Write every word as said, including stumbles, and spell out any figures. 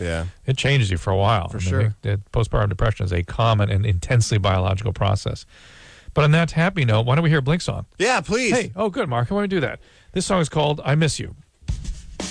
Yeah. It changes you for a while. For I mean, sure. it- it- postpartum depression is a common and intensely biological process. But on that happy note, why don't we hear a Blink song? Yeah, please. Hey, oh, good, Mark. I want to do that. This song is called I Miss You.